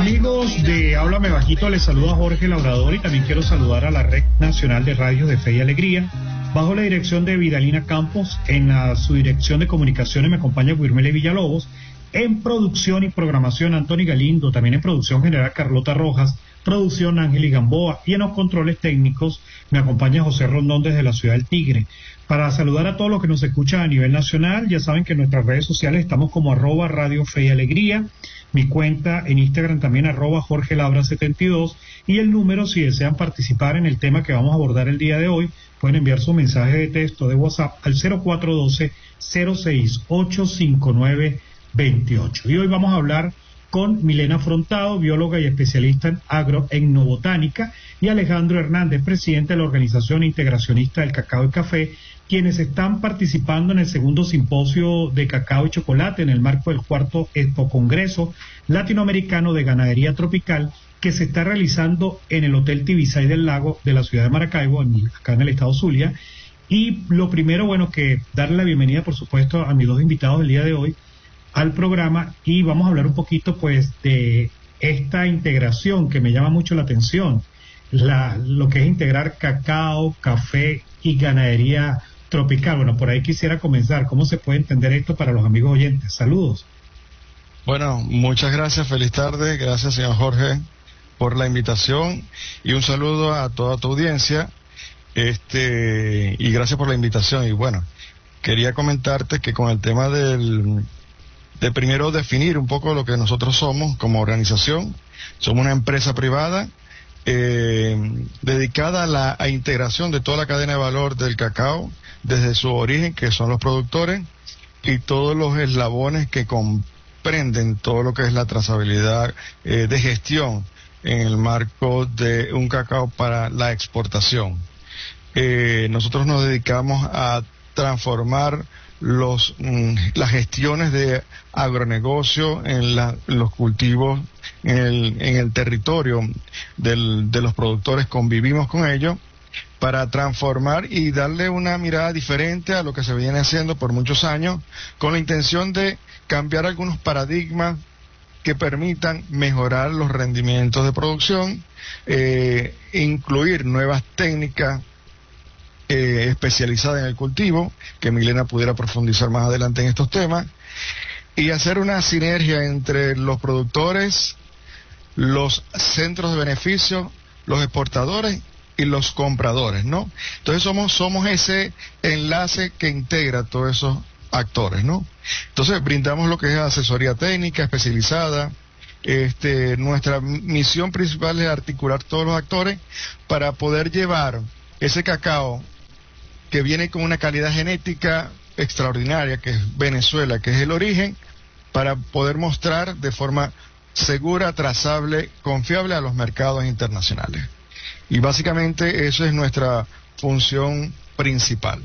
Amigos de Háblame Bajito, les saluda Jorge Labrador y también quiero saludar a la Red Nacional de Radios de Fe y Alegría, bajo la dirección de Vidalina Campos. En su dirección de comunicaciones me acompaña Guirmele Villalobos, en producción y programación Anthony Galindo, también en producción general Carlota Rojas, producción Ángel Gamboa, y en los controles técnicos me acompaña José Rondón desde la ciudad del Tigre. Para saludar a todos los que nos escuchan a nivel nacional, ya saben que en nuestras redes sociales estamos como @Radio Fe y Alegría, mi cuenta en Instagram también @Jorge Labra 72, y el número, si desean participar en el tema que vamos a abordar el día de hoy, pueden enviar su mensaje de texto de WhatsApp al 0412-068-5928. Y hoy vamos a hablar con Milena Frontado, bióloga y especialista en agroetnobotánica, y Alejandro Hernández, presidente de la Organización Integracionista del Cacao y Café, quienes están participando en el segundo simposio de cacao y chocolate en el marco del cuarto Expo Congreso Latinoamericano de Ganadería Tropical, que se está realizando en el Hotel Tibisay del Lago de la ciudad de Maracaibo, acá en el estado Zulia. Y lo primero, bueno, que darle la bienvenida, por supuesto, a mis dos invitados del día de hoy al programa, y vamos a hablar un poquito pues de esta integración que me llama mucho la atención, lo que es integrar cacao, café y ganadería tropical. Bueno, por ahí quisiera comenzar. ¿Cómo se puede entender esto para los amigos oyentes? Saludos. Bueno, muchas gracias, feliz tarde, gracias señor Jorge por la invitación y un saludo a toda tu audiencia, y gracias por la invitación. Y bueno, quería comentarte que con el tema de primero definir un poco lo que nosotros somos como organización. Somos una empresa privada dedicada a la integración de toda la cadena de valor del cacao, desde su origen, que son los productores, y todos los eslabones que comprenden todo lo que es la trazabilidad de gestión en el marco de un cacao para la exportación. Nosotros nos dedicamos a transformar las gestiones de agronegocio en los cultivos en el territorio de los productores. Convivimos con ellos para transformar y darle una mirada diferente a lo que se viene haciendo por muchos años, con la intención de cambiar algunos paradigmas que permitan mejorar los rendimientos de producción, incluir nuevas técnicas especializada en el cultivo, que Milena pudiera profundizar más adelante en estos temas, y hacer una sinergia entre los productores, los centros de beneficio, los exportadores y los compradores, ¿no? Entonces somos ese enlace que integra a todos esos actores, ¿no? Entonces brindamos lo que es asesoría técnica especializada. Nuestra misión principal es articular todos los actores para poder llevar ese cacao que viene con una calidad genética extraordinaria, que es Venezuela, que es el origen, para poder mostrar de forma segura, trazable, confiable a los mercados internacionales. Y básicamente eso es nuestra función principal.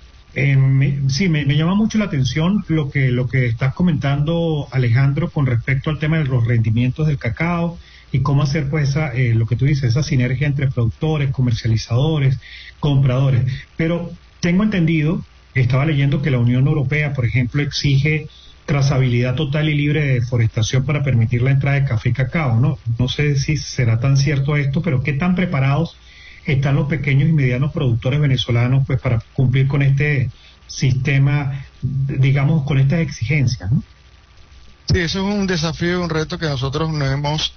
Sí, me llama mucho la atención lo que estás comentando, Alejandro, con respecto al tema de los rendimientos del cacao y cómo hacer pues lo que tú dices, esa sinergia entre productores, comercializadores, compradores. Pero tengo entendido, estaba leyendo que la Unión Europea, por ejemplo, exige trazabilidad total y libre de deforestación para permitir la entrada de café y cacao, ¿no? No sé si será tan cierto esto, pero ¿qué tan preparados están los pequeños y medianos productores venezolanos pues para cumplir con este sistema, digamos, con estas exigencias, ¿no? Sí, eso es un desafío, un reto que nosotros nos hemos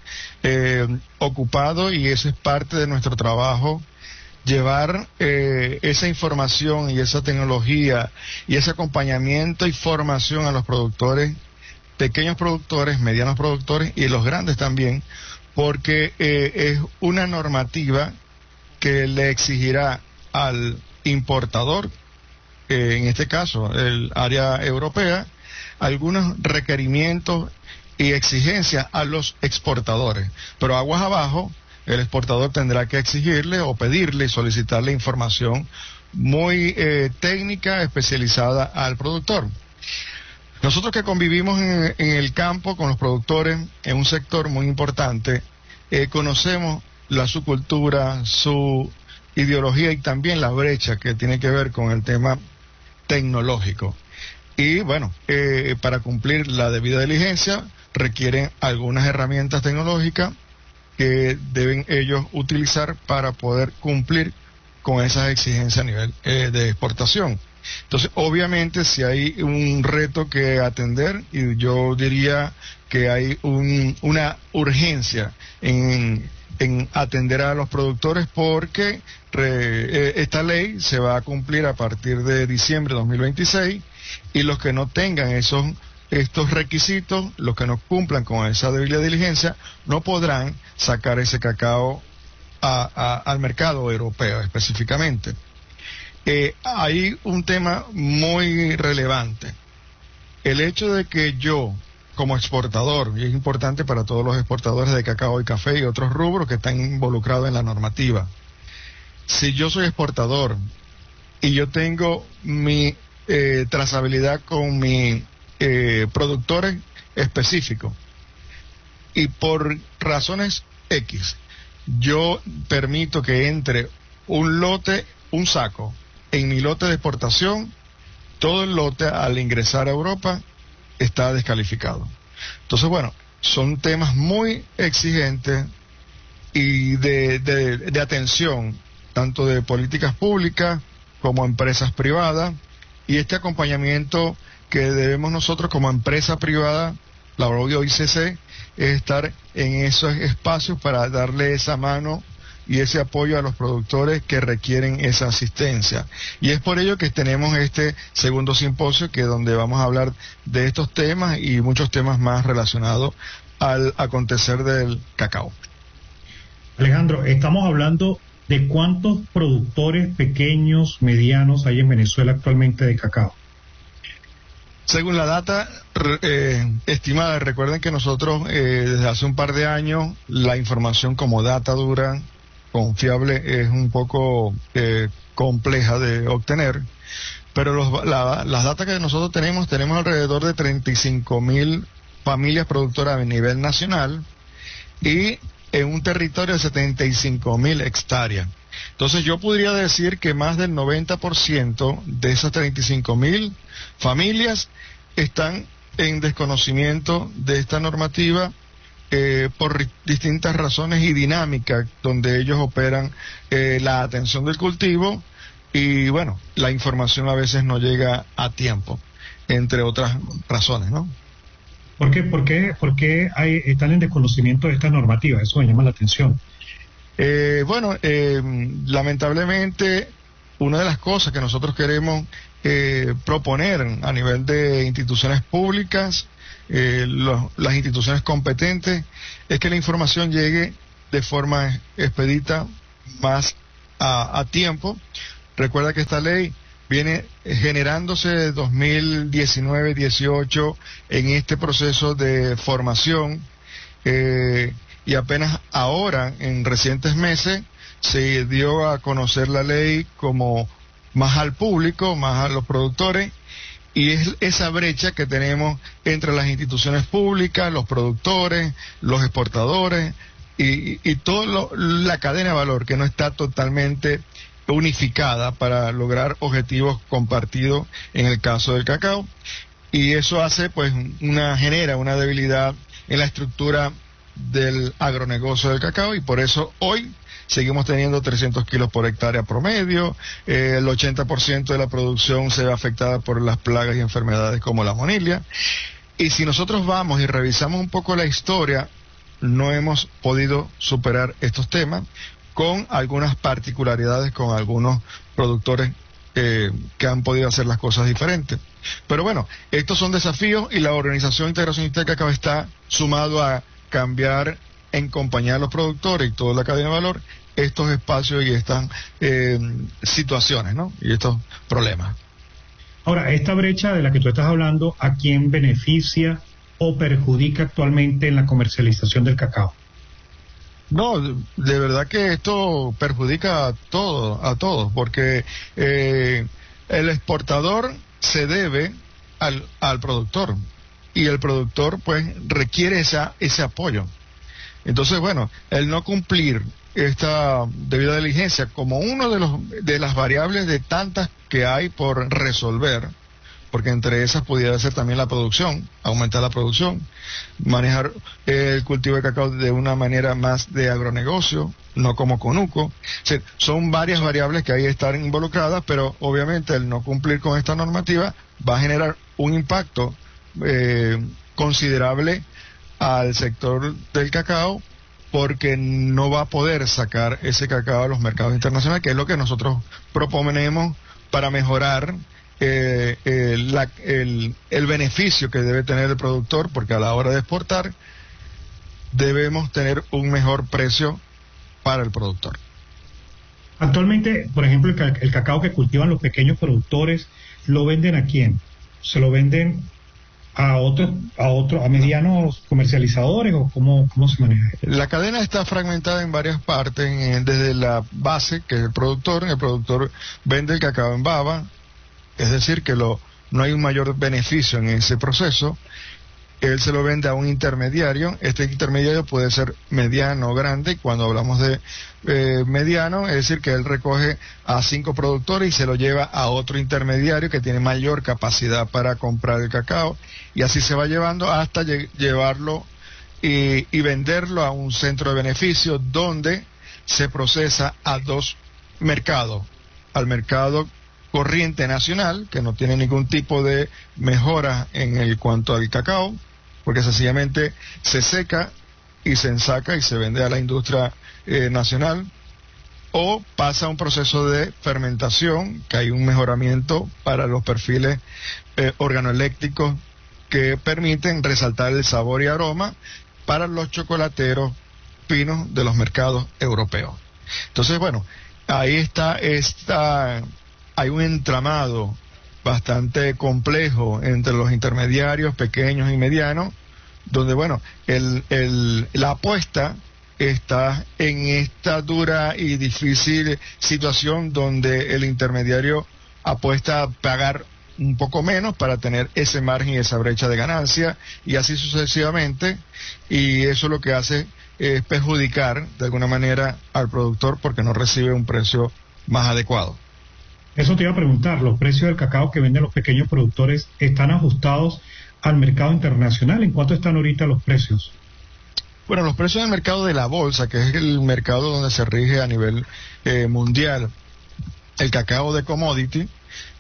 ocupado, y eso es parte de nuestro trabajo, llevar esa información y esa tecnología y ese acompañamiento y formación a los productores, pequeños productores, medianos productores y los grandes también, porque es una normativa que le exigirá al importador, en este caso el área europea, algunos requerimientos y exigencias a los exportadores, pero aguas abajo el exportador tendrá que exigirle o pedirle y solicitarle información muy técnica, especializada al productor. Nosotros que convivimos en el campo con los productores, en un sector muy importante, conocemos su cultura, su ideología y también la brecha que tiene que ver con el tema tecnológico. Y bueno, para cumplir la debida diligencia, requieren algunas herramientas tecnológicas que deben ellos utilizar para poder cumplir con esas exigencias a nivel de exportación. Entonces, obviamente, si hay un reto que atender, y yo diría que hay una urgencia en atender a los productores, porque esta ley se va a cumplir a partir de diciembre de 2026, y los que no tengan estos requisitos, los que no cumplan con esa debida diligencia, no podrán sacar ese cacao al mercado europeo específicamente. Hay un tema muy relevante. El hecho de que yo, como exportador, y es importante para todos los exportadores de cacao y café y otros rubros que están involucrados en la normativa, si yo soy exportador y yo tengo mi trazabilidad con mis productores específicos, y por razones X, yo permito que entre un saco en mi lote de exportación, todo el lote al ingresar a Europa está descalificado. Entonces, bueno, son temas muy exigentes y de atención, tanto de políticas públicas como empresas privadas, y este acompañamiento que debemos nosotros como empresa privada, la OICC, es estar en esos espacios para darle esa mano y ese apoyo a los productores que requieren esa asistencia. Y es por ello que tenemos este segundo simposio, que donde vamos a hablar de estos temas y muchos temas más relacionados al acontecer del cacao. Alejandro, estamos hablando de cuántos productores pequeños, medianos hay en Venezuela actualmente de cacao. Según la data estimada, recuerden que nosotros desde hace un par de años la información como data dura, confiable, es un poco compleja de obtener, pero las datas que nosotros tenemos alrededor de 35.000 familias productoras a nivel nacional y en un territorio de 75.000 hectáreas. Entonces yo podría decir que más del 90% de esas 35.000 familias están en desconocimiento de esta normativa por distintas razones y dinámicas donde ellos operan la atención del cultivo, y bueno, la información a veces no llega a tiempo, entre otras razones, ¿no? ¿Por qué están en desconocimiento de esta normativa? Eso me llama la atención. Lamentablemente, una de las cosas que nosotros queremos proponer a nivel de instituciones públicas, las instituciones competentes, es que la información llegue de forma expedita, más a tiempo. Recuerda que esta ley viene generándose de 2019-18 en este proceso de formación, y apenas ahora, en recientes meses, se dio a conocer la ley como más al público, más a los productores, y es esa brecha que tenemos entre las instituciones públicas, los productores, los exportadores y toda la cadena de valor que no está totalmente unificada para lograr objetivos compartidos en el caso del cacao, y eso hace pues genera una debilidad en la estructura del agronegocio del cacao, y por eso hoy seguimos teniendo 300 kilos por hectárea promedio. El 80% de la producción se ve afectada por las plagas y enfermedades como la monilia, y si nosotros vamos y revisamos un poco la historia, no hemos podido superar estos temas, con algunas particularidades con algunos productores que han podido hacer las cosas diferentes. Pero bueno, estos son desafíos, y la Organización Integracionista del Cacao está sumado a cambiar en compañía de los productores y toda la cadena de valor estos espacios y estas situaciones, ¿no? Y estos problemas. Ahora, esta brecha de la que tú estás hablando, ¿a quién beneficia o perjudica actualmente en la comercialización del cacao? No, de verdad que esto perjudica a todos, porque el exportador se debe al productor, y el productor pues requiere ese apoyo. Entonces, bueno, el no cumplir esta debida diligencia como uno de las variables de tantas que hay por resolver, porque entre esas pudiera ser también la producción, aumentar la producción, manejar el cultivo de cacao de una manera más de agronegocio, no como conuco. O sea, son varias variables que ahí están involucradas, pero obviamente el no cumplir con esta normativa va a generar un impacto considerable al sector del cacao, porque no va a poder sacar ese cacao a los mercados internacionales, que es lo que nosotros proponemos para mejorar el beneficio que debe tener el productor, porque a la hora de exportar debemos tener un mejor precio para el productor. Actualmente, por ejemplo, el cacao que cultivan los pequeños productores, ¿lo venden a quién? ¿Se lo venden a medianos comercializadores o cómo se maneja? La cadena está fragmentada en varias partes, desde la base, que es el productor vende el cacao en baba, es decir, que no hay un mayor beneficio en ese proceso. Él se lo vende a un intermediario, este intermediario puede ser mediano o grande, y cuando hablamos de mediano, es decir, que él recoge a 5 productores y se lo lleva a otro intermediario que tiene mayor capacidad para comprar el cacao, y así se va llevando hasta llevarlo y venderlo a un centro de beneficio donde se procesa a 2 mercados, al mercado corriente nacional, que no tiene ningún tipo de mejora en cuanto al cacao, porque sencillamente se seca y se ensaca y se vende a la industria nacional, o pasa a un proceso de fermentación, que hay un mejoramiento para los perfiles organoeléctricos que permiten resaltar el sabor y aroma para los chocolateros finos de los mercados europeos. Entonces, bueno, ahí hay un entramado bastante complejo entre los intermediarios pequeños y medianos, donde, bueno, la apuesta está en esta dura y difícil situación donde el intermediario apuesta a pagar un poco menos para tener ese margen y esa brecha de ganancia, y así sucesivamente, y eso lo que hace es perjudicar de alguna manera al productor porque no recibe un precio más adecuado. Eso te iba a preguntar, ¿los precios del cacao que venden los pequeños productores están ajustados al mercado internacional? ¿En cuánto están ahorita los precios? Bueno, los precios del mercado de la bolsa, que es el mercado donde se rige a nivel mundial el cacao de commodity,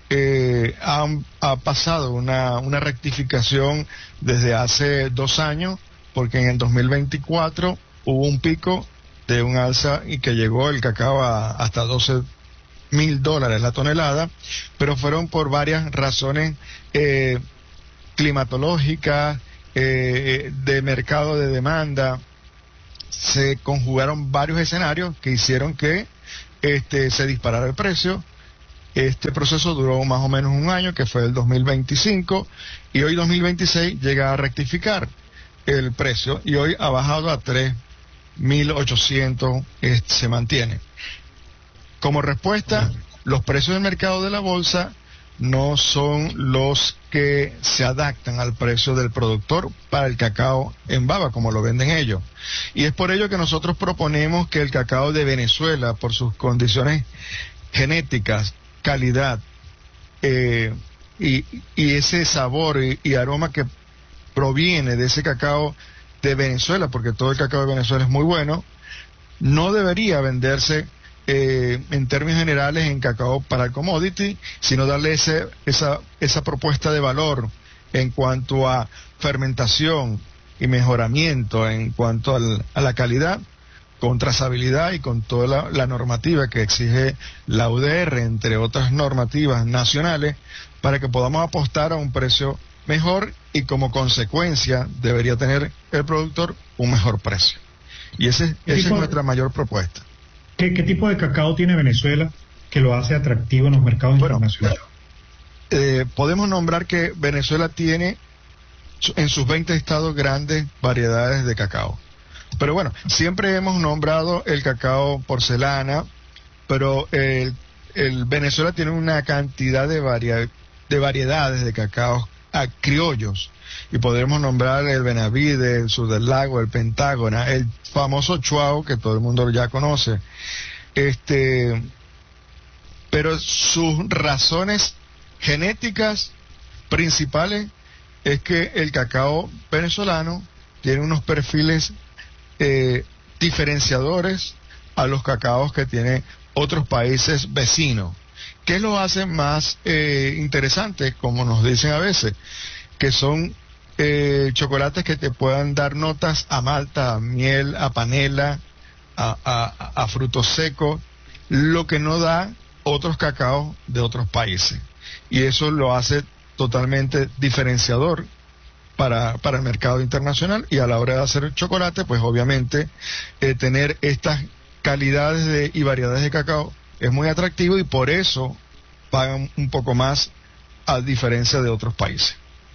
ha pasado una rectificación desde hace 2 años, porque en el 2024 hubo un pico de un alza y que llegó el cacao hasta $12,000 la tonelada, pero fueron por varias razones climatológicas, de mercado de demanda. Se conjugaron varios escenarios que hicieron que se disparara el precio. Este proceso duró más o menos un año, que fue el 2025, y hoy 2026 llega a rectificar el precio, y hoy ha bajado a 3.800, se mantiene. Como respuesta, los precios del mercado de la bolsa no son los que se adaptan al precio del productor para el cacao en baba, como lo venden ellos. Y es por ello que nosotros proponemos que el cacao de Venezuela, por sus condiciones genéticas, calidad y ese sabor y aroma que proviene de ese cacao de Venezuela, porque todo el cacao de Venezuela es muy bueno, no debería venderse en términos generales en cacao para el commodity, sino darle esa propuesta de valor en cuanto a fermentación y mejoramiento en cuanto a la calidad, con trazabilidad y con toda la normativa que exige la UDR, entre otras normativas nacionales, para que podamos apostar a un precio mejor, y como consecuencia debería tener el productor un mejor precio. Y esa es nuestra mayor propuesta. ¿Qué tipo de cacao tiene Venezuela que lo hace atractivo en los mercados internacionales? Podemos nombrar que Venezuela tiene en sus 20 estados grandes variedades de cacao. Pero bueno, siempre hemos nombrado el cacao porcelana, pero el Venezuela tiene una cantidad de variedades de cacao criollos, y podremos nombrar el Benavide, el Sur del Lago, el Pentágona, el famoso Chuao, que todo el mundo ya conoce. Pero sus razones genéticas principales es que el cacao venezolano tiene unos perfiles diferenciadores a los cacaos que tienen otros países vecinos. ¿Qué lo hace más interesante, como nos dicen a veces? Que son chocolates que te puedan dar notas a malta, a miel, a panela, a frutos secos, lo que no da otros cacaos de otros países. Y eso lo hace totalmente diferenciador para el mercado internacional, y a la hora de hacer chocolate, pues obviamente tener estas calidades y variedades de cacao es muy atractivo, y por eso pagan un poco más a diferencia de otros países.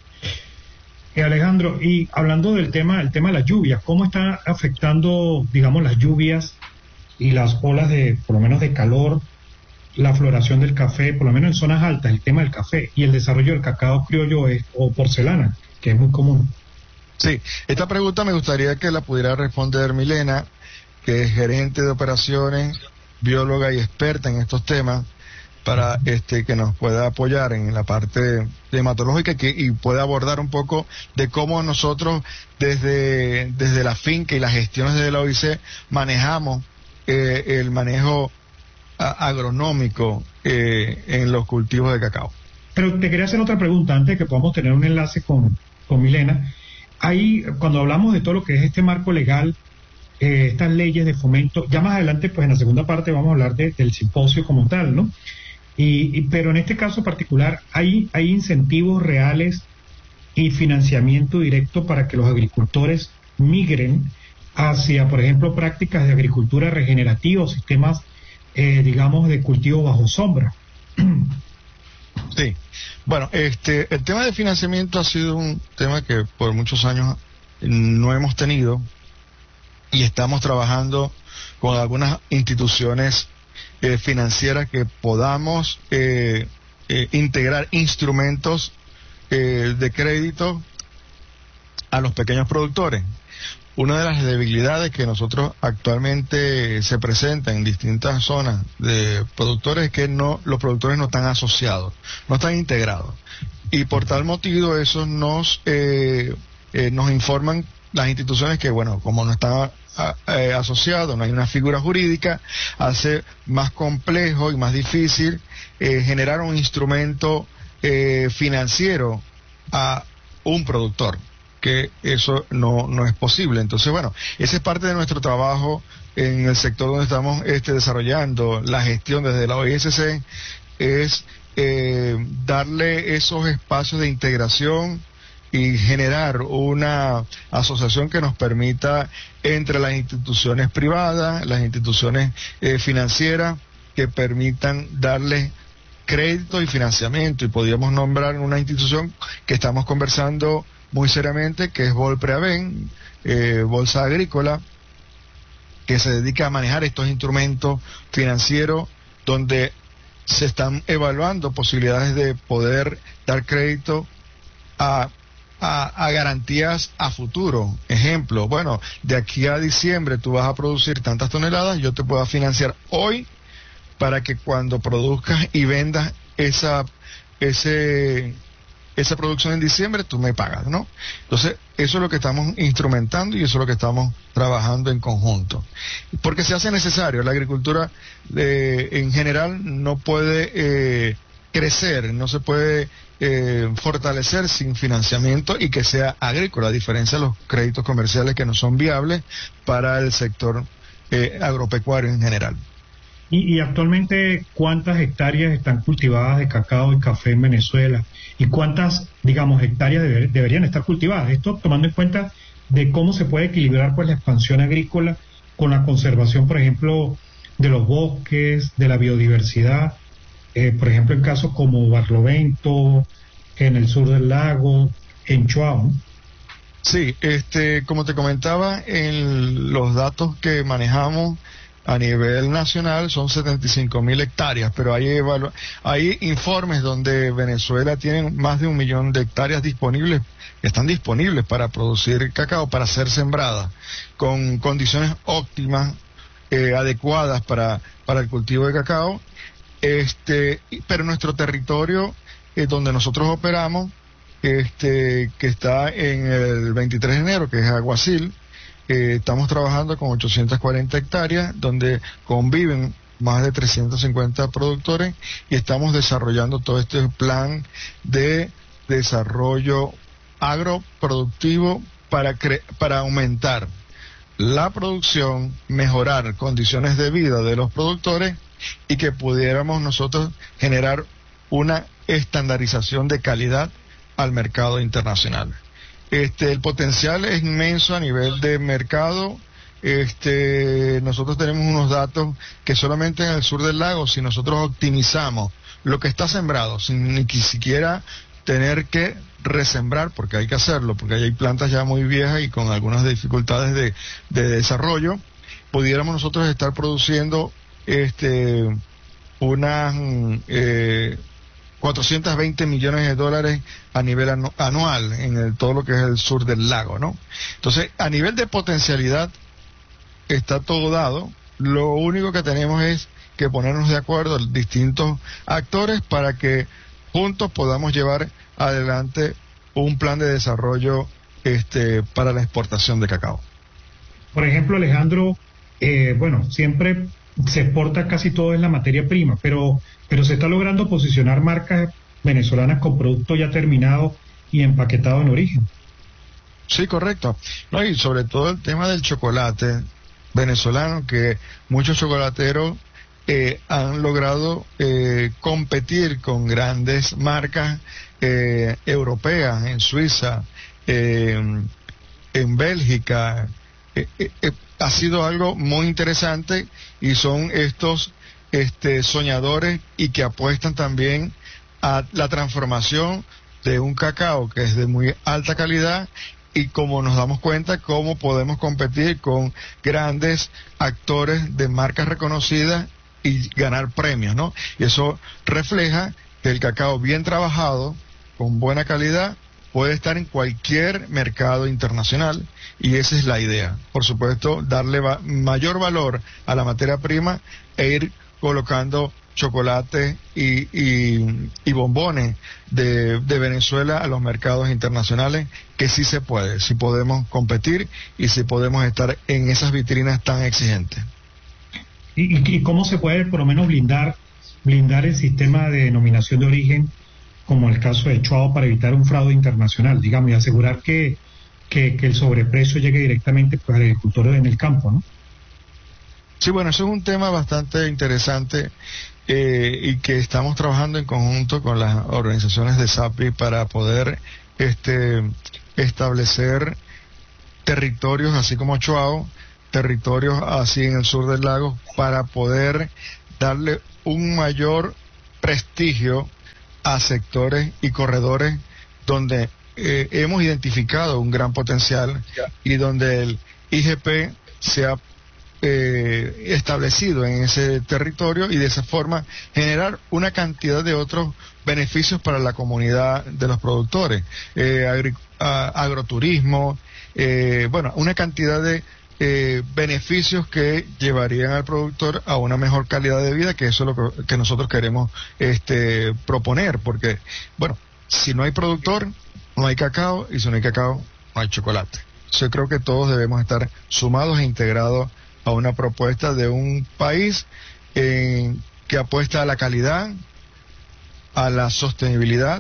Alejandro, y hablando el tema de las lluvias, ¿cómo está afectando, digamos, las lluvias y las olas por lo menos de calor, la floración del café, por lo menos en zonas altas, el tema del café y el desarrollo del cacao criollo o porcelana, que es muy común? Sí, esta pregunta me gustaría que la pudiera responder Milena, que es gerente de operaciones, bióloga y experta en estos temas, para que nos pueda apoyar en la parte climatológica y pueda abordar un poco de cómo nosotros desde la finca y las gestiones de la OIC manejamos el manejo agronómico en los cultivos de cacao. Pero te quería hacer otra pregunta antes de que podamos tener un enlace con Milena. Ahí, cuando hablamos de todo lo que es este marco legal, estas leyes de fomento, ya más adelante, pues en la segunda parte vamos a hablar del simposio como tal, ¿no? Pero en este caso particular, ¿hay incentivos reales y financiamiento directo para que los agricultores migren hacia, por ejemplo, prácticas de agricultura regenerativa o sistemas, digamos, de cultivo bajo sombra? Sí, bueno, el tema de financiamiento ha sido un tema que por muchos años no hemos tenido, y estamos trabajando con algunas instituciones financieras que podamos integrar instrumentos de crédito a los pequeños productores. Una de las debilidades que nosotros actualmente se presentan en distintas zonas de productores es que los productores no están asociados, no están integrados. Y por tal motivo eso nos informan las instituciones que, bueno, como no están asociados, no hay una figura jurídica, hace más complejo y más difícil generar un instrumento financiero a un productor, que eso no es posible. Entonces, bueno, esa es parte de nuestro trabajo en el sector donde estamos desarrollando la gestión desde la OISC, es darle esos espacios de integración y generar una asociación que nos permita, entre las instituciones privadas, las instituciones financieras, que permitan darle crédito y financiamiento. Y podríamos nombrar una institución que estamos conversando muy seriamente, que es Volpreaven, Bolsa Agrícola, que se dedica a manejar estos instrumentos financieros, donde se están evaluando posibilidades de poder dar crédito a garantías a futuro. Ejemplo, bueno, de aquí a diciembre tú vas a producir tantas toneladas, yo te puedo financiar hoy para que cuando produzcas y vendas esa producción en diciembre, tú me pagas, ¿no? Entonces, eso es lo que estamos instrumentando y eso es lo que estamos trabajando en conjunto. Porque se hace necesario. La agricultura en general no puede crecer, no se puede fortalecer sin financiamiento y que sea agrícola, a diferencia de los créditos comerciales que no son viables para el sector agropecuario en general. Y actualmente, ¿cuántas hectáreas están cultivadas de cacao y café en Venezuela? ¿Y cuántas, digamos, hectáreas deberían estar cultivadas? Esto tomando en cuenta de cómo se puede equilibrar pues la expansión agrícola con la conservación, por ejemplo, de los bosques, de la biodiversidad, por ejemplo, en casos como Barlovento, en el sur del lago, en Chuao. Sí, como te comentaba, en los datos que manejamos a nivel nacional son 75.000 hectáreas, pero hay informes donde Venezuela tiene más de 1 millón de hectáreas disponibles, que están disponibles para producir cacao, para ser sembrada, con condiciones óptimas, adecuadas para el cultivo de cacao. Pero nuestro territorio, donde nosotros operamos, que está en el 23 de enero, que es Aguasil. Estamos trabajando con 840 hectáreas, donde conviven más de 350 productores, y estamos desarrollando todo este plan de desarrollo agroproductivo para aumentar la producción, mejorar condiciones de vida de los productores y que pudiéramos nosotros generar una estandarización de calidad al mercado internacional. El potencial es inmenso a nivel de mercado. Nosotros tenemos unos datos que solamente en el sur del lago, si nosotros optimizamos lo que está sembrado, sin ni siquiera tener que resembrar, porque hay que hacerlo, porque hay plantas ya muy viejas y con algunas dificultades de desarrollo, pudiéramos nosotros estar produciendo unas 420 millones de dólares a nivel anual en todo lo que es el sur del lago, ¿no? Entonces, a nivel de potencialidad está todo dado. Lo único que tenemos es que ponernos de acuerdo distintos actores para que juntos podamos llevar adelante un plan de desarrollo para la exportación de cacao. Por ejemplo, Alejandro, siempre se exporta casi todo en la materia prima, pero se está logrando posicionar marcas venezolanas con producto ya terminado y empaquetado en origen. Sí, correcto. No, y sobre todo el tema del chocolate venezolano, que muchos chocolateros han logrado competir con grandes marcas europeas, en Suiza, en Bélgica. Ha sido algo muy interesante, y son estos soñadores y que apuestan también a la transformación de un cacao que es de muy alta calidad, y como nos damos cuenta cómo podemos competir con grandes actores de marcas reconocidas y ganar premios, ¿no? Y eso refleja que el cacao bien trabajado, con buena calidad, puede estar en cualquier mercado internacional, y esa es la idea. Por supuesto, darle mayor valor a la materia prima e ir colocando chocolate y bombones de Venezuela a los mercados internacionales, que sí se puede, sí podemos competir y sí podemos estar en esas vitrinas tan exigentes. ¿Y cómo se puede por lo menos blindar el sistema de denominación de origen, como el caso de Chuao, para evitar un fraude internacional, digamos, y asegurar que el sobreprecio llegue directamente al agricultor en el campo, ¿no? Sí, bueno, eso es un tema bastante interesante y que estamos trabajando en conjunto con las organizaciones de SAPI para poder establecer territorios así como Chuao, territorios así en el sur del lago, para poder darle un mayor prestigio a sectores y corredores donde hemos identificado un gran potencial y donde el IGP se ha establecido en ese territorio, y de esa forma generar una cantidad de otros beneficios para la comunidad de los productores, agroturismo, una cantidad de beneficios que llevarían al productor a una mejor calidad de vida, que eso es lo que nosotros queremos proponer, porque si no hay productor, no hay cacao, y si no hay cacao, no hay chocolate. Yo creo que todos debemos estar sumados e integrados a una propuesta de un país que apuesta a la calidad, a la sostenibilidad,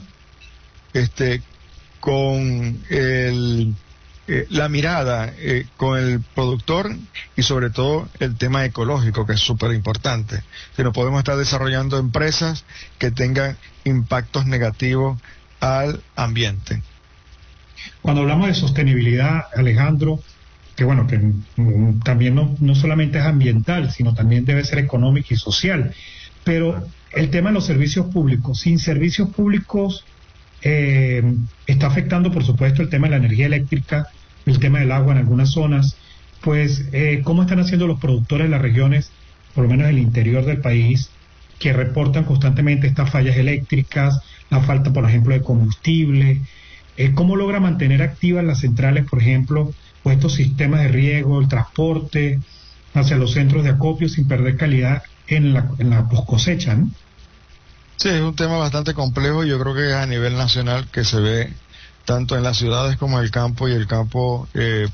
con la mirada con el productor, y sobre todo el tema ecológico, que es súper importante. Si no podemos estar desarrollando empresas que tengan impactos negativos al ambiente. Cuando hablamos de sostenibilidad, Alejandro, que también no solamente es ambiental, sino también debe ser económica y social, pero el tema de los servicios públicos, sin servicios públicos está afectando, por supuesto, el tema de la energía eléctrica, el tema del agua en algunas zonas. Pues, ¿cómo están haciendo los productores de las regiones, por lo menos en el interior del país, que reportan constantemente estas fallas eléctricas, la falta, por ejemplo, de combustible? ¿Cómo logra mantener activas las centrales, por ejemplo, o estos sistemas de riego, el transporte hacia los centros de acopio sin perder calidad en la post-cosecha, ¿no? Sí, es un tema bastante complejo, y yo creo que es a nivel nacional que se ve tanto en las ciudades como en el campo, y el campo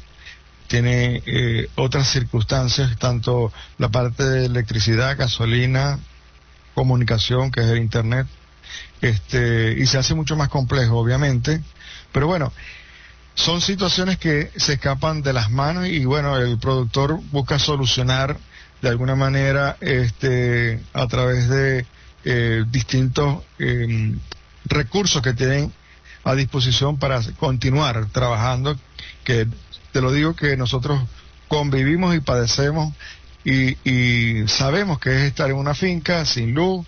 tiene otras circunstancias, tanto la parte de electricidad, gasolina, comunicación, que es el internet, y se hace mucho más complejo, obviamente, pero bueno, son situaciones que se escapan de las manos, y bueno, el productor busca solucionar de alguna manera a través de distintos recursos que tienen a disposición para continuar trabajando, que te lo digo que nosotros convivimos y padecemos y sabemos que es estar en una finca sin luz,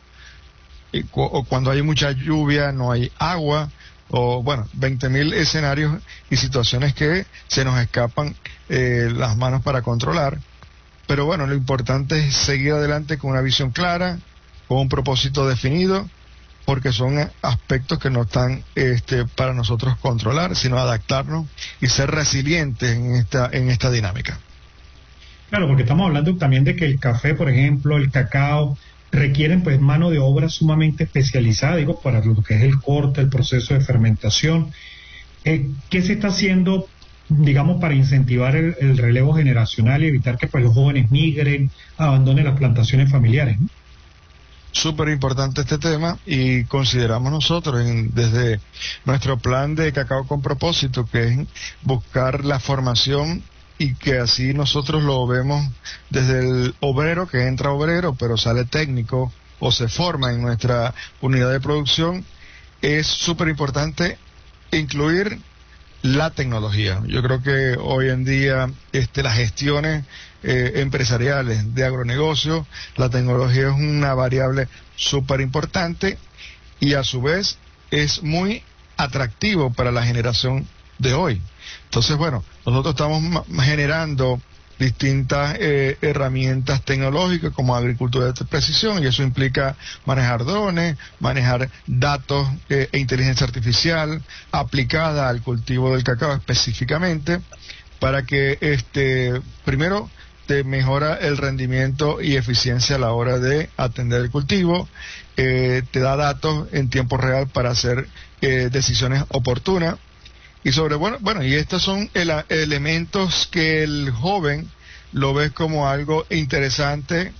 o cuando hay mucha lluvia no hay agua, o bueno, 20.000 escenarios y situaciones que se nos escapan las manos para controlar. Pero bueno, lo importante es seguir adelante con una visión clara, con un propósito definido, porque son aspectos que no están para nosotros controlar, sino adaptarnos y ser resilientes en esta dinámica. Claro, porque estamos hablando también de que el café, por ejemplo, el cacao, requieren pues mano de obra sumamente especializada, digo, para lo que es el corte, el proceso de fermentación. ¿Qué se está haciendo, digamos, para incentivar el relevo generacional y evitar que pues los jóvenes migren, abandonen las plantaciones familiares, ¿no? Súper importante este tema, y consideramos nosotros desde nuestro plan de Cacao con Propósito, que es buscar la formación, y que así nosotros lo vemos desde el obrero, que entra obrero pero sale técnico o se forma en nuestra unidad de producción. Es súper importante incluir la tecnología. Yo creo que hoy en día las gestiones empresariales de agronegocio, la tecnología es una variable súper importante, y a su vez es muy atractivo para la generación de hoy. Entonces, bueno, nosotros estamos generando distintas herramientas tecnológicas como agricultura de precisión, y eso implica manejar drones, manejar datos e inteligencia artificial aplicada al cultivo del cacao específicamente, para que primero te mejora el rendimiento y eficiencia a la hora de atender el cultivo, te da datos en tiempo real para hacer decisiones oportunas. Y y estos son elementos que el joven lo ve como algo interesante,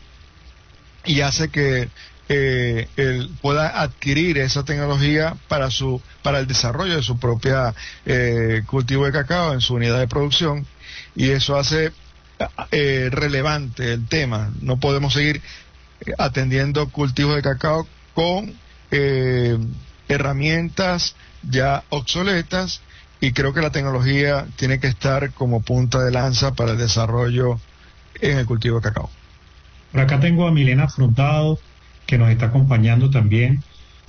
y hace que él pueda adquirir esa tecnología para el desarrollo de su propia cultivo de cacao en su unidad de producción, y eso hace relevante el tema. No podemos seguir atendiendo cultivos de cacao con herramientas ya obsoletas, y creo que la tecnología tiene que estar como punta de lanza para el desarrollo en el cultivo de cacao. Por acá tengo a Milena Afrontado, que nos está acompañando también.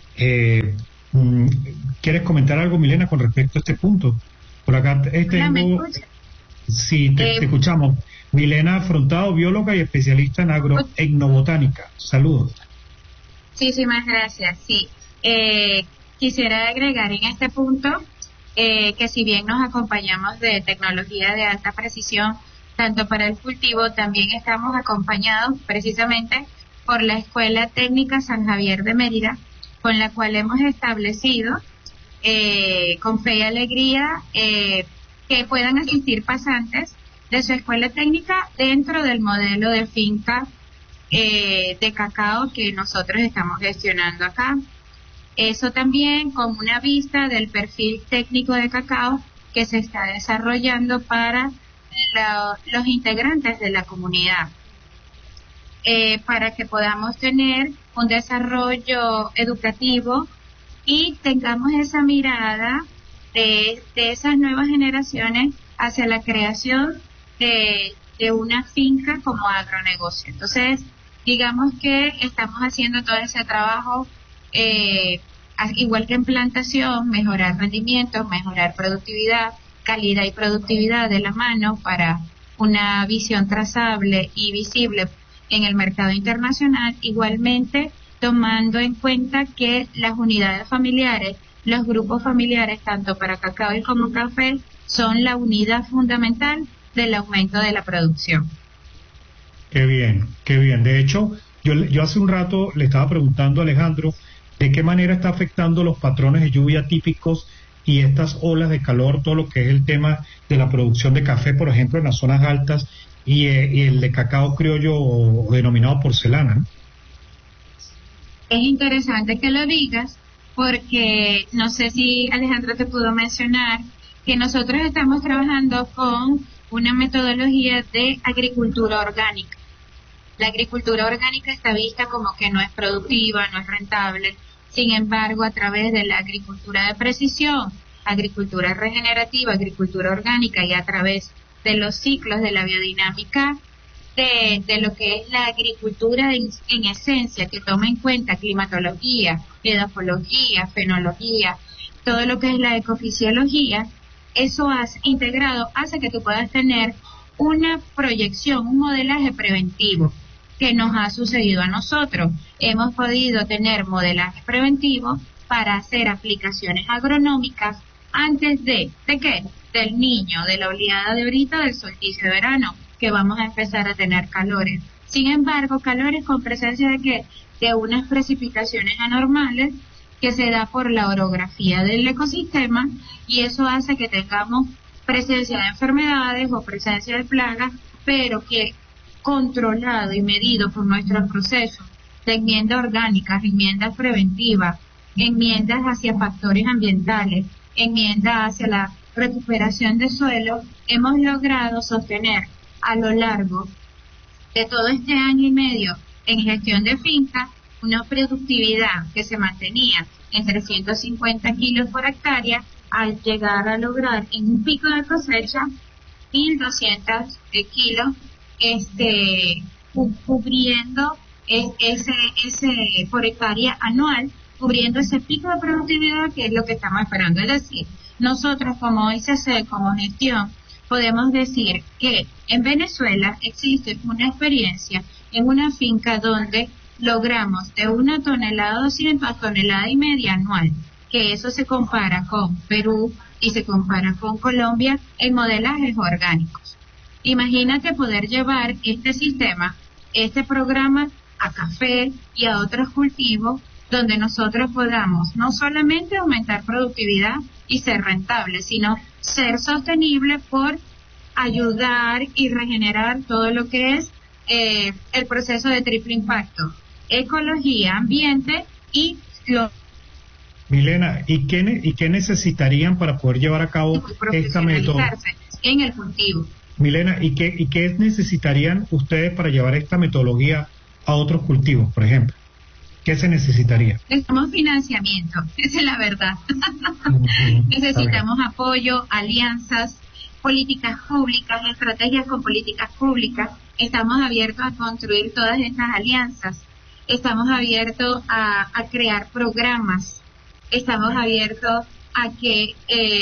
¿Quieres comentar algo, Milena, con respecto a este punto? Por acá tengo... Sí, te escuchamos. Milena Afrontado, bióloga y especialista en agroetnobotánica. Saludos. Muchísimas gracias. Sí, quisiera agregar en este punto que si bien nos acompañamos de tecnología de alta precisión, tanto para el cultivo, también estamos acompañados precisamente por la Escuela Técnica San Javier de Mérida, con la cual hemos establecido con fe y alegría que puedan asistir pasantes de su escuela técnica dentro del modelo de finca de cacao que nosotros estamos gestionando acá. Eso también como una vista del perfil técnico de cacao que se está desarrollando para los integrantes de la comunidad, para que podamos tener un desarrollo educativo y tengamos esa mirada de esas nuevas generaciones hacia la creación de una finca como agronegocio. Entonces, digamos que estamos haciendo todo ese trabajo, igual que en plantación, mejorar rendimientos, mejorar productividad, calidad y productividad de la mano para una visión trazable y visible en el mercado internacional, igualmente tomando en cuenta que las unidades familiares, los grupos familiares, tanto para cacao y como café, son la unidad fundamental del aumento de la producción. Qué bien, qué bien. De hecho, yo hace un rato le estaba preguntando a Alejandro de qué manera está afectando los patrones de lluvia típicos y estas olas de calor, todo lo que es el tema de la producción de café, por ejemplo, en las zonas altas, y el de cacao criollo o denominado porcelana, ¿no? Es interesante que lo digas, porque no sé si Alejandro te pudo mencionar que nosotros estamos trabajando con una metodología de agricultura orgánica. La agricultura orgánica está vista como que no es productiva, no es rentable. Sin embargo, a través de la agricultura de precisión, agricultura regenerativa, agricultura orgánica y a través de los ciclos de la biodinámica, de lo que es la agricultura en esencia, que toma en cuenta climatología, edafología, fenología, todo lo que es la ecofisiología, eso integrado hace que tú puedas tener una proyección, un modelaje preventivo que nos ha sucedido a nosotros. Hemos podido tener modelaje preventivo para hacer aplicaciones agronómicas antes ¿de qué? Del niño, de la oleada de ahorita, del solsticio de verano, que vamos a empezar a tener calores. Sin embargo, calores con presencia de ¿qué? De unas precipitaciones anormales que se da por la orografía del ecosistema, y eso hace que tengamos presencia de enfermedades o presencia de plagas, pero que controlado y medido por nuestros procesos de enmiendas orgánicas, enmiendas preventivas, enmiendas hacia factores ambientales, enmiendas hacia la recuperación de suelo, hemos logrado sostener a lo largo de todo este año y medio en gestión de finca una productividad que se mantenía en 350 kilos por hectárea, al llegar a lograr en un pico de cosecha 1.200 kilos, cubriendo ese por hectárea anual, cubriendo ese pico de productividad que es lo que estamos esperando. Es decir, nosotros como ICC, como gestión, podemos decir que en Venezuela existe una experiencia en una finca donde logramos de 1 tonelada 200 a 1,5 toneladas anual, que eso se compara con Perú y se compara con Colombia en modelajes orgánicos. Imagínate poder llevar este sistema, este programa a café y a otros cultivos donde nosotros podamos no solamente aumentar productividad y ser rentable, sino ser sostenible por ayudar y regenerar todo lo que es el proceso de triple impacto: ecología, ambiente y lo... Milena, ¿y qué necesitarían para poder llevar a cabo esta metodología en el cultivo? Milena, ¿y qué necesitarían ustedes para llevar esta metodología a otros cultivos, por ejemplo? ¿Qué se necesitaría? Necesitamos financiamiento, esa es la verdad. Necesitamos apoyo, alianzas, políticas públicas, estrategias con políticas públicas. Estamos abiertos a construir todas estas alianzas. Estamos abiertos a crear programas. Estamos abiertos a que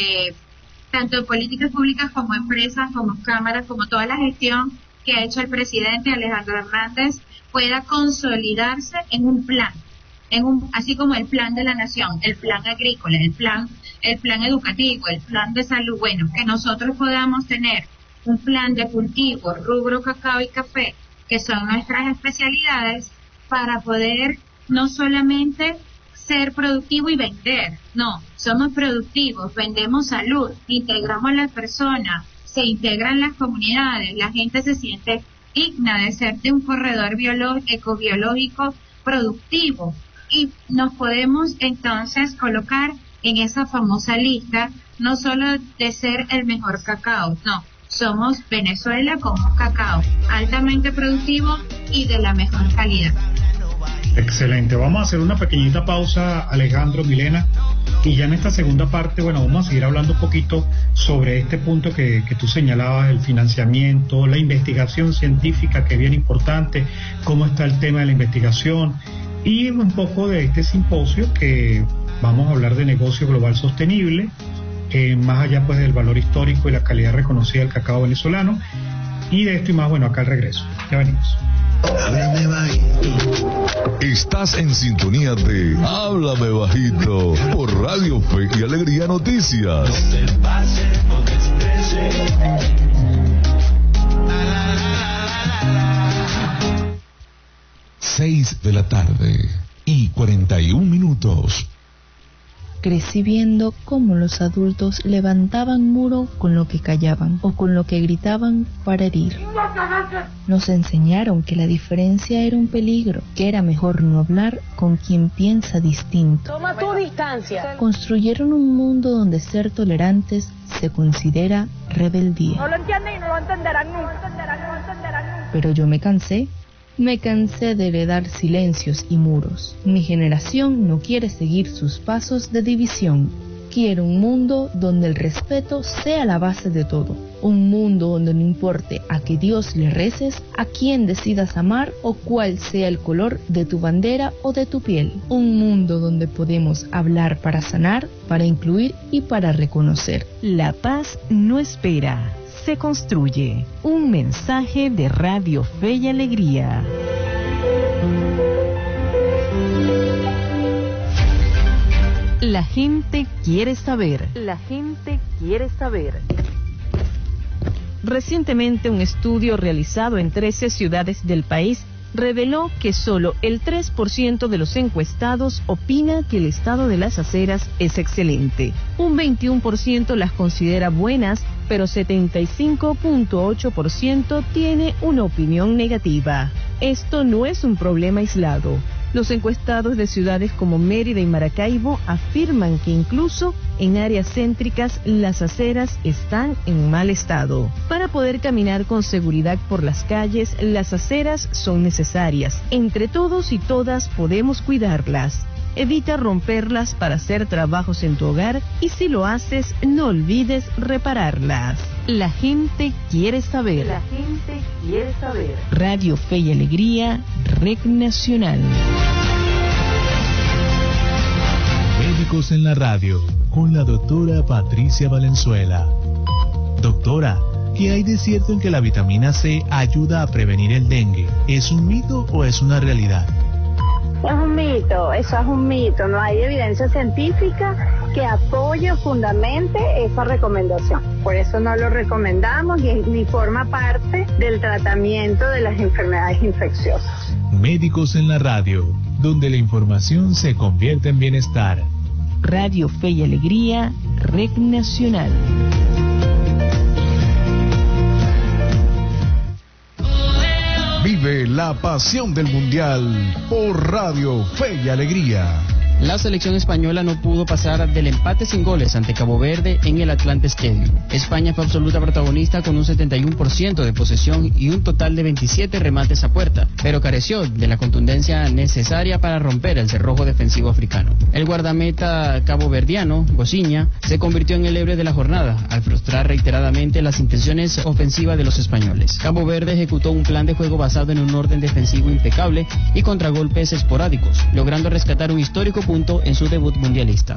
tanto políticas públicas como empresas, como cámaras, como toda la gestión que ha hecho el presidente Alejandro Hernández pueda consolidarse en un plan, así como el plan de la nación, el plan agrícola, el plan educativo, el plan de salud. Bueno, que nosotros podamos tener un plan de cultivo, rubro cacao y café, que son nuestras especialidades, para poder no solamente ser productivo y vender, no, somos productivos, vendemos salud, integramos a las personas, se integran las comunidades, la gente se siente digna de ser de un corredor ecobiológico productivo, y nos podemos entonces colocar en esa famosa lista, no solo de ser el mejor cacao, no, somos Venezuela como cacao altamente productivo y de la mejor calidad. Excelente, vamos a hacer una pequeñita pausa, Alejandro, Milena, y ya en esta segunda parte, bueno, vamos a seguir hablando un poquito sobre este punto que tú señalabas, el financiamiento, la investigación científica, que es bien importante, cómo está el tema de la investigación, y un poco de este simposio que vamos a hablar de negocio global sostenible, más allá pues del valor histórico y la calidad reconocida del cacao venezolano, y de esto y más, bueno, acá al regreso. Ya venimos. Háblame bajito. Estás en sintonía de Háblame Bajito por Radio Fe y Alegría Noticias. 6 de la tarde y 41 minutos. Crecí viendo cómo los adultos levantaban muro con lo que callaban o con lo que gritaban para herir. Nos enseñaron que la diferencia era un peligro, que era mejor no hablar con quien piensa distinto. Toma tu distancia. Construyeron un mundo donde ser tolerantes se considera rebeldía. No lo entienden y no lo entenderán nunca. Pero yo me cansé de heredar silencios y muros. Mi generación no quiere seguir sus pasos de división. Quiero un mundo donde el respeto sea la base de todo. Un mundo donde no importe a qué Dios le reces, a quién decidas amar o cuál sea el color de tu bandera o de tu piel. Un mundo donde podemos hablar para sanar, para incluir y para reconocer. La paz no espera, se construye. Un mensaje de Radio Fe y Alegría. La gente quiere saber. La gente quiere saber. Recientemente, un estudio realizado en 13 ciudades del país reveló que solo el 3% de los encuestados opina que el estado de las aceras es excelente. Un 21% las considera buenas, pero 75.8% tiene una opinión negativa. Esto no es un problema aislado. Los encuestados de ciudades como Mérida y Maracaibo afirman que incluso en áreas céntricas las aceras están en mal estado. Para poder caminar con seguridad por las calles, las aceras son necesarias. Entre todos y todas podemos cuidarlas. Evita romperlas para hacer trabajos en tu hogar y si lo haces, no olvides repararlas. La gente quiere saber. La gente quiere saber. Radio Fe y Alegría, Red Nacional. Médicos en la radio, con la doctora Patricia Valenzuela. Doctora, ¿qué hay de cierto en que la vitamina C ayuda a prevenir el dengue? ¿Es un mito o es una realidad? Es un mito, eso es un mito. No hay evidencia científica que apoye o fundamente esa recomendación. Por eso no lo recomendamos ni forma parte del tratamiento de las enfermedades infecciosas. Médicos en la radio, donde la información se convierte en bienestar. Radio Fe y Alegría, Red Nacional. Vive la pasión del Mundial por Radio Fe y Alegría. La selección española no pudo pasar del empate sin goles ante Cabo Verde en el Atlante Stadium. España fue absoluta protagonista con un 71% de posesión y un total de 27 remates a puerta, pero careció de la contundencia necesaria para romper el cerrojo defensivo africano. El guardameta caboverdiano, Gosiña, se convirtió en el héroe de la jornada al frustrar reiteradamente las intenciones ofensivas de los españoles. Cabo Verde ejecutó un plan de juego basado en un orden defensivo impecable y contragolpes esporádicos, logrando rescatar un histórico punto en su debut mundialista.